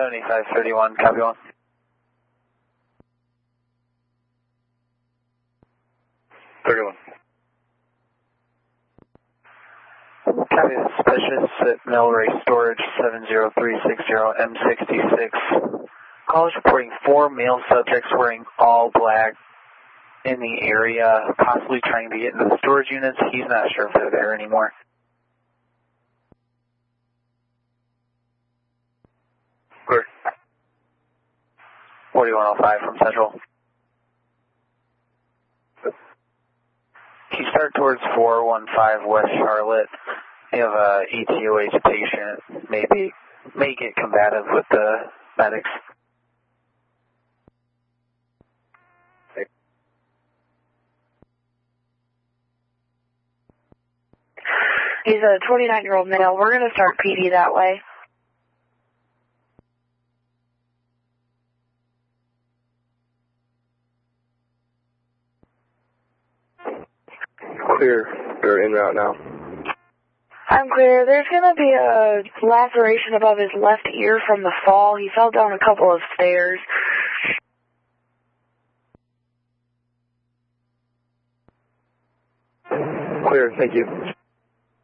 7531, copy 1. 31. Copy, suspicious at Millray Storage 70360 M66. Call is reporting 4 male subjects wearing all black in the area, possibly trying to get into the storage units. He's not sure if they're there anymore. Clear. 4105 from Central. Can you start towards 415 West Charlotte? You have a ETOH patient, may get combative with the medics. He's a 29-year-old male. We're going to start PD that way. Clear. You're en route now. I'm clear. There's going to be a laceration above his left ear from the fall. He fell down a couple of stairs. Clear. Thank you.